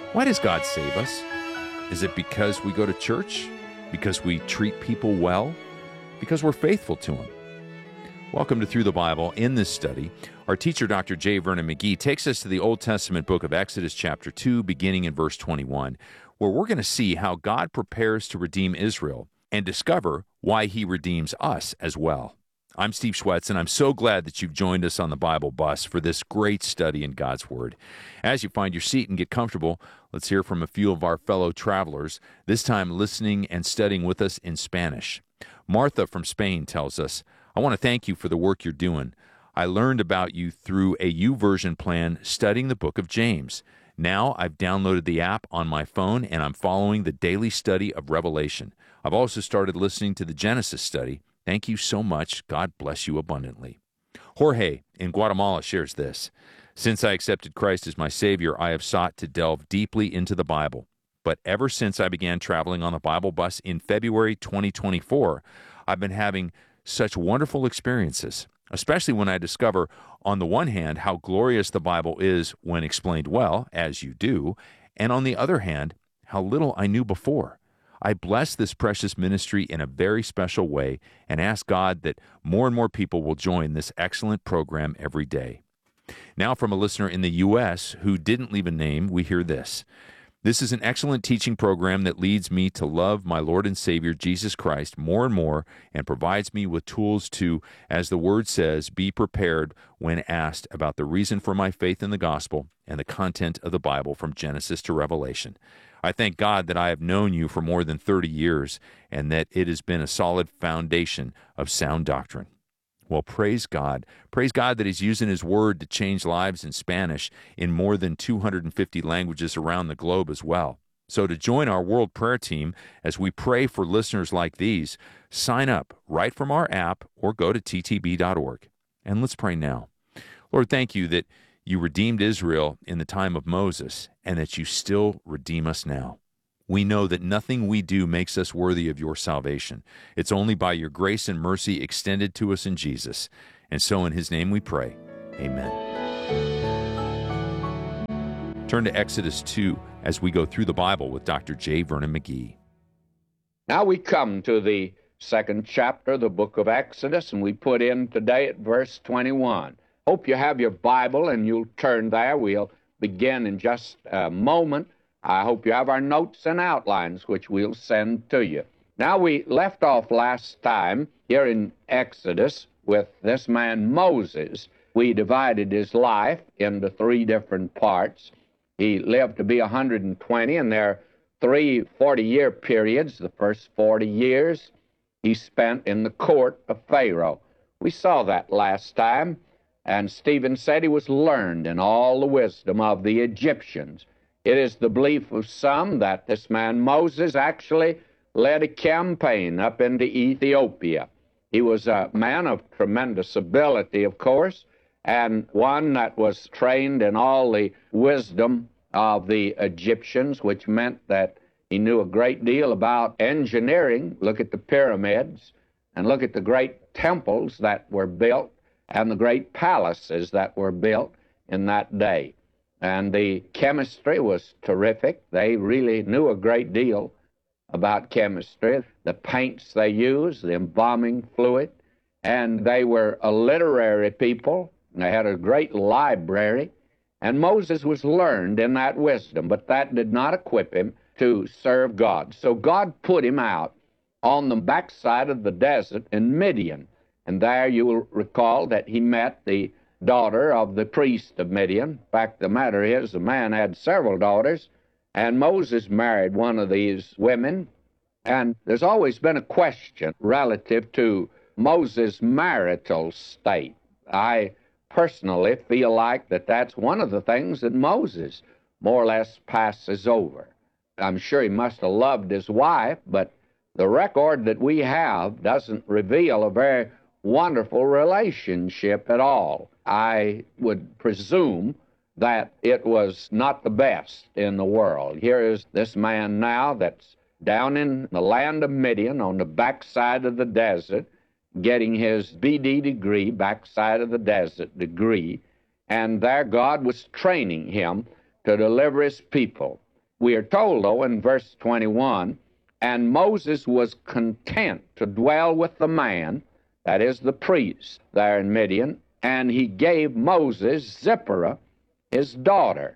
Why does God save us? Is it because we go to church? Because we treat people well? Because we're faithful to Him? Welcome to Through the Bible. In this study, our teacher, Dr. J. Vernon McGee, takes us to the Old Testament book of Exodus chapter 2, beginning in verse 21, where we're going to see how God prepares to redeem Israel and discover why He redeems us as well. I'm Steve Schwetz, and I'm so glad that you've joined us on the Bible Bus for this great study in God's Word. As you find your seat and get comfortable, let's hear from a few of our fellow travelers, this time listening and studying with us in Spanish. Martha from Spain tells us, I want to thank you for the work you're doing. I learned about you through a YouVersion plan studying the book of James. Now I've downloaded the app on my phone, and I'm following the daily study of Revelation. I've also started listening to the Genesis study. Thank you so much. God bless you abundantly. Jorge in Guatemala shares this. Since I accepted Christ as my Savior, I have sought to delve deeply into the Bible. But ever since I began traveling on the Bible Bus in February 2024, I've been having such wonderful experiences, especially when I discover, on the one hand, how glorious the Bible is when explained well, as you do, and on the other hand, how little I knew before. I bless this precious ministry in a very special way and ask God that more and more people will join this excellent program every day. Now from a listener in the U.S. who didn't leave a name, we hear this. This is an excellent teaching program that leads me to love my Lord and Savior Jesus Christ more and more and provides me with tools to, as the Word says, be prepared when asked about the reason for my faith in the gospel and the content of the Bible from Genesis to Revelation. I thank God that I have known you for more than 30 years and that it has been a solid foundation of sound doctrine. Well, praise God. Praise God that He's using His Word to change lives in Spanish in more than 250 languages around the globe as well. So to join our World Prayer Team as we pray for listeners like these, sign up right from our app or go to ttb.org. And let's pray now. Lord, thank you that you redeemed Israel in the time of Moses and that you still redeem us now. We know that nothing we do makes us worthy of your salvation. It's only by your grace and mercy extended to us in Jesus. And so in His name we pray. Amen. Turn to Exodus 2 as we go through the Bible with Dr. J. Vernon McGee. Now we come to the second chapter of the book of Exodus, and we put in today at verse 21. Hope you have your Bible and you'll turn there. We'll begin in just a moment. I hope you have our notes and outlines, which we'll send to you. Now, we left off last time here in Exodus with this man Moses. We divided his life into three different parts. He lived to be 120, and there are three 40-year periods. The first 40 years he spent in the court of Pharaoh. We saw that last time, and Stephen said he was learned in all the wisdom of the Egyptians. It is the belief of some that this man Moses actually led a campaign up into Ethiopia. He was a man of tremendous ability, of course, and one that was trained in all the wisdom of the Egyptians, which meant that he knew a great deal about engineering. Look at the pyramids, and look at the great temples that were built and the great palaces that were built in that day. And the chemistry was terrific. They really knew a great deal about chemistry, the paints they used, the embalming fluid, and they were a literary people. They had a great library, and Moses was learned in that wisdom, but that did not equip him to serve God. So God put him out on the backside of the desert in Midian, and there you will recall that he met the daughter of the priest of Midian. In fact, the matter is, the man had several daughters, and Moses married one of these women. And there's always been a question relative to Moses' marital state. I personally feel like that's one of the things that Moses more or less passes over. I'm sure he must have loved his wife, but the record that we have doesn't reveal a very wonderful relationship at all. I would presume that it was not the best in the world. Here is this man now that's down in the land of Midian on the backside of the desert, getting his BD degree, backside of the desert degree, and there God was training him to deliver his people. We are told, though, in verse 21, and Moses was content to dwell with the man, that is the priest, there in Midian, and he gave Moses Zipporah, his daughter.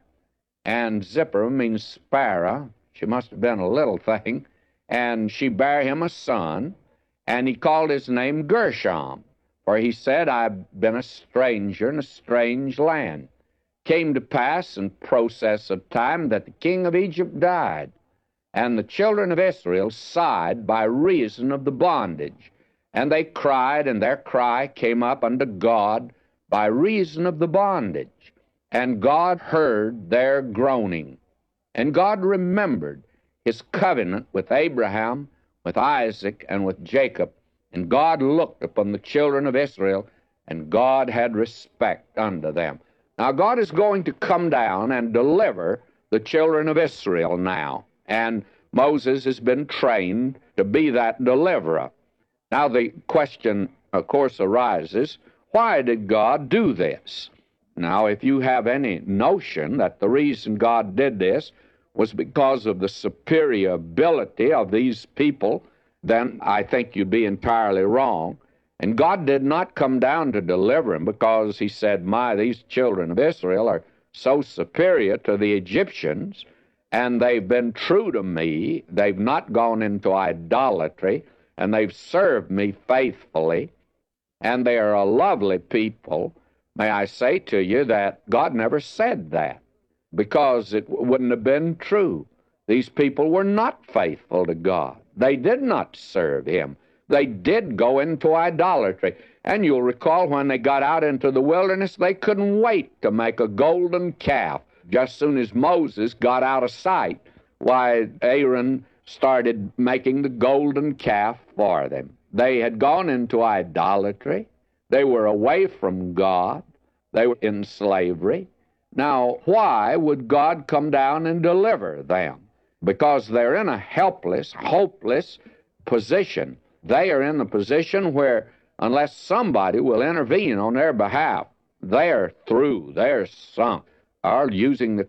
And Zipporah means sparrow. She must have been a little thing. And she bare him a son, and he called his name Gershom. For he said, I've been a stranger in a strange land. Came to pass in process of time that the king of Egypt died, and the children of Israel sighed by reason of the bondage. And they cried, and their cry came up unto God by reason of the bondage. And God heard their groaning. And God remembered his covenant with Abraham, with Isaac, and with Jacob. And God looked upon the children of Israel, and God had respect unto them. Now, God is going to come down and deliver the children of Israel now. And Moses has been trained to be that deliverer. Now, the question, of course, arises, why did God do this? Now, if you have any notion that the reason God did this was because of the superior ability of these people, then I think you'd be entirely wrong. And God did not come down to deliver them because he said, these children of Israel are so superior to the Egyptians, and they've been true to me. They've not gone into idolatry, and they've served me faithfully, and they are a lovely people. May I say to you that God never said that, because it wouldn't have been true. These people were not faithful to God. They did not serve him. They did go into idolatry. And you'll recall when they got out into the wilderness, they couldn't wait to make a golden calf. Just soon as Moses got out of sight, why, Aaron started making the golden calf for them. They had gone into idolatry. They were away from God. They were in slavery. Now, why would God come down and deliver them? Because they're in a helpless, hopeless position. They are in a position where, unless somebody will intervene on their behalf, they're through, they're sunk. Or, using the